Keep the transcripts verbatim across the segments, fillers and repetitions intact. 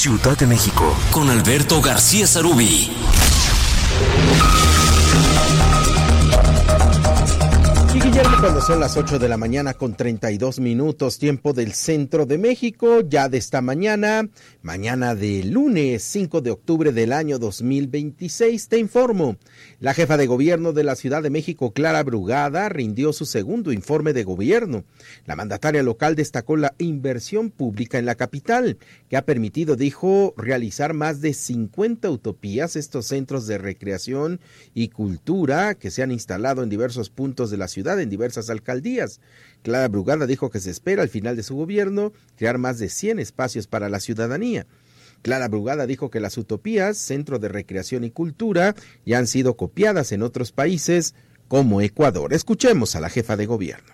Ciudad de México, con Alberto García Sarubí. Y Guillermo, cuando son las ocho de la mañana con treinta y dos minutos, tiempo del centro de México, ya de esta mañana, mañana de lunes cinco de octubre del año dos mil veintiséis, te informo. La jefa de gobierno de la Ciudad de México, Clara Brugada, rindió su segundo informe de gobierno. La mandataria local destacó la inversión pública en la capital, que ha permitido, dijo, realizar más de cincuenta utopías, estos centros de recreación y cultura que se han instalado en diversos puntos de la ciudad, en diversas alcaldías. Clara Brugada dijo que se espera al final de su gobierno crear más de cien espacios para la ciudadanía. Clara Brugada dijo que las utopías, centro de recreación y cultura, ya han sido copiadas en otros países como Ecuador. Escuchemos a la jefa de gobierno.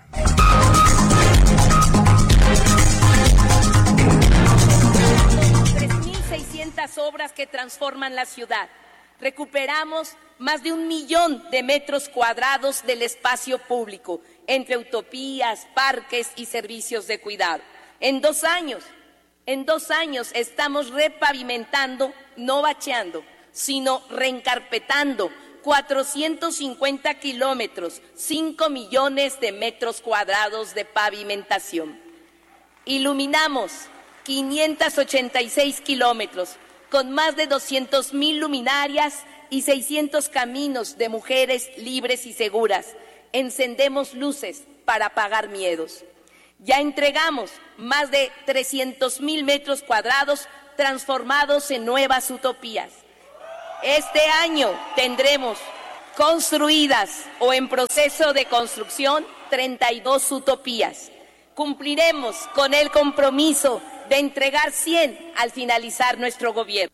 tres mil seiscientas obras que transforman la ciudad. Recuperamos más de un millón de metros cuadrados del espacio público, entre utopías, parques y servicios de cuidado. En dos años, en dos años estamos repavimentando, no bacheando, sino reencarpetando cuatrocientos cincuenta kilómetros, cinco millones de metros cuadrados de pavimentación. Iluminamos quinientos ochenta y seis kilómetros, con más de doscientos mil luminarias y seiscientos caminos de mujeres libres y seguras. Encendemos luces para apagar miedos. Ya entregamos más de trescientos mil metros cuadrados transformados en nuevas utopías. Este año tendremos construidas o en proceso de construcción treinta y dos utopías. Cumpliremos con el compromiso de entregar cien al finalizar nuestro gobierno.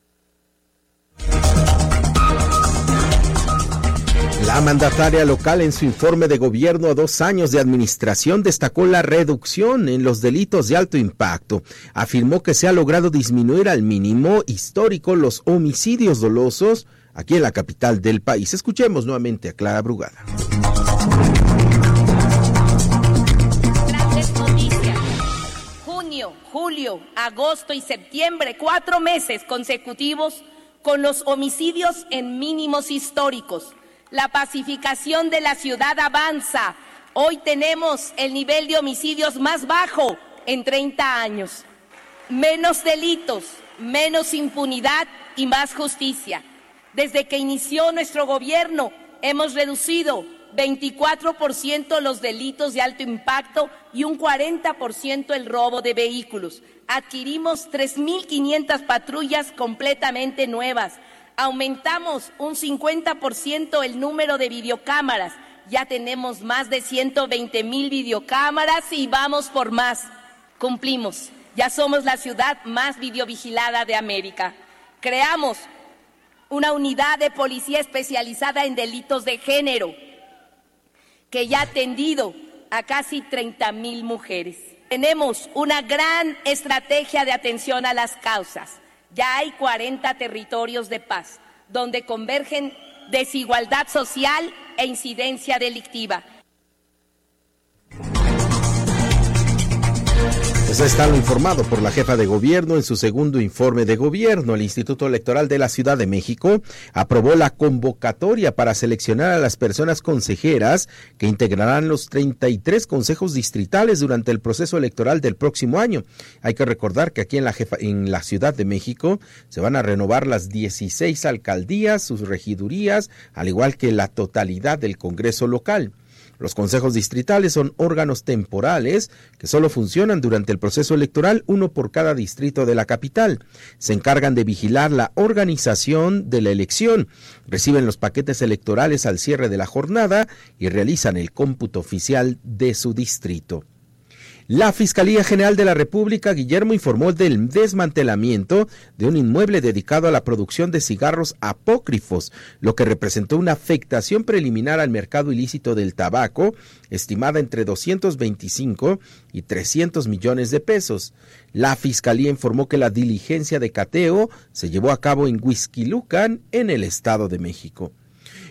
La mandataria local en su informe de gobierno a dos años de administración destacó la reducción en los delitos de alto impacto. Afirmó que se ha logrado disminuir al mínimo histórico los homicidios dolosos aquí en la capital del país. Escuchemos nuevamente a Clara Brugada. Grandes noticias. Junio, julio, agosto y septiembre, cuatro meses consecutivos con los homicidios en mínimos históricos. La pacificación de la ciudad avanza. Hoy tenemos el nivel de homicidios más bajo en treinta años. Menos delitos, menos impunidad y más justicia. Desde que inició nuestro gobierno, hemos reducido veinticuatro por ciento los delitos de alto impacto y un cuarenta por ciento el robo de vehículos. Adquirimos tres mil quinientas patrullas completamente nuevas. Aumentamos un cincuenta por ciento el número de videocámaras. Ya tenemos más de ciento veinte mil videocámaras y vamos por más. Cumplimos. Ya somos la ciudad más videovigilada de América. Creamos una unidad de policía especializada en delitos de género que ya ha atendido a casi treinta mil mujeres. Tenemos una gran estrategia de atención a las causas. Ya hay cuarenta territorios de paz, donde convergen desigualdad social e incidencia delictiva. Pues está lo informado por la jefa de gobierno en su segundo informe de gobierno. El Instituto Electoral de la Ciudad de México aprobó la convocatoria para seleccionar a las personas consejeras que integrarán los treinta y tres consejos distritales durante el proceso electoral del próximo año. Hay que recordar que aquí en la, jefa, en la Ciudad de México se van a renovar las dieciséis alcaldías, sus regidurías, al igual que la totalidad del Congreso local. Los consejos distritales son órganos temporales que solo funcionan durante el proceso electoral, uno por cada distrito de la capital. Se encargan de vigilar la organización de la elección, reciben los paquetes electorales al cierre de la jornada y realizan el cómputo oficial de su distrito. La Fiscalía General de la República, Guillermo, informó del desmantelamiento de un inmueble dedicado a la producción de cigarros apócrifos, lo que representó una afectación preliminar al mercado ilícito del tabaco, estimada entre doscientos veinticinco y trescientos millones de pesos. La Fiscalía informó que la diligencia de cateo se llevó a cabo en Huixquilucan, en el Estado de México.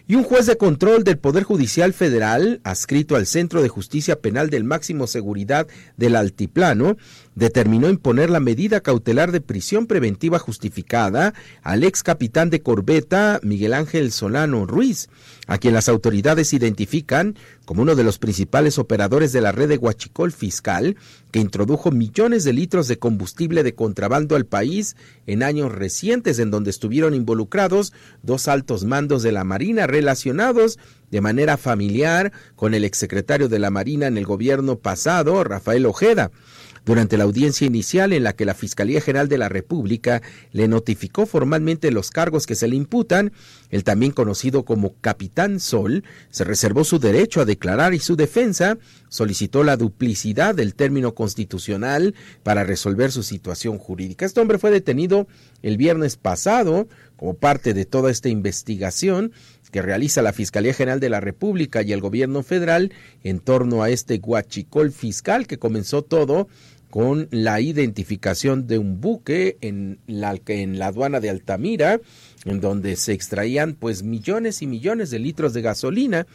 Y un juez de control del Poder Judicial Federal, adscrito al Centro de Justicia Penal del Máximo Seguridad del Altiplano, determinó imponer la medida cautelar de prisión preventiva justificada al ex capitán de corbeta Miguel Ángel Solano Ruiz, a quien las autoridades identifican como uno de los principales operadores de la red de huachicol fiscal que introdujo millones de litros de combustible de contrabando al país en años recientes, en donde estuvieron involucrados dos altos mandos de la Marina relacionados de manera familiar con el exsecretario de la Marina en el gobierno pasado, Rafael Ojeda. Durante la audiencia inicial en la que la Fiscalía General de la República le notificó formalmente los cargos que se le imputan, el también conocido como Capitán Sol se reservó su derecho a declarar y su defensa solicitó la duplicidad del término constitucional para resolver su situación jurídica. Este hombre fue detenido el viernes pasado como parte de toda esta investigación que realiza la Fiscalía General de la República y el Gobierno Federal en torno a este huachicol fiscal que comenzó todo con la identificación de un buque en la, en la aduana de Altamira, en donde se extraían pues millones y millones de litros de gasolina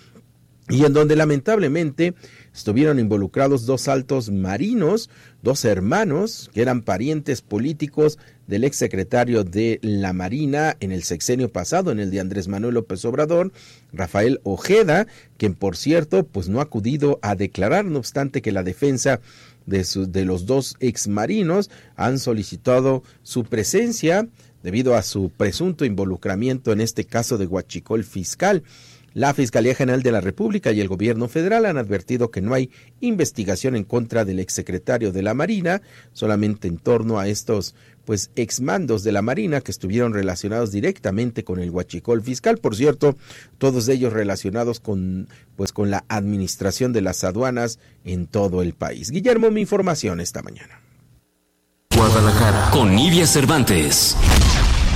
y en donde lamentablemente estuvieron involucrados dos altos marinos, dos hermanos que eran parientes políticos del exsecretario de la Marina en el sexenio pasado, en el de Andrés Manuel López Obrador, Rafael Ojeda, quien por cierto pues no ha acudido a declarar, no obstante que la defensa de, su, de los dos exmarinos han solicitado su presencia debido a su presunto involucramiento en este caso de huachicol fiscal. La Fiscalía General de la República y el Gobierno Federal han advertido que no hay investigación en contra del exsecretario de la Marina, solamente en torno a estos pues exmandos de la Marina que estuvieron relacionados directamente con el huachicol fiscal. Por cierto, todos ellos relacionados con pues con la administración de las aduanas en todo el país. Guillermo, mi información esta mañana. Guadalajara con Nidia Cervantes.